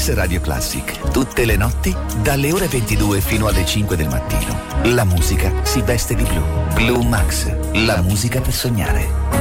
Max Radio Classic. Tutte le notti, dalle ore 22 fino alle 5 del mattino. La musica si veste di blu. Blue Max, la musica per sognare.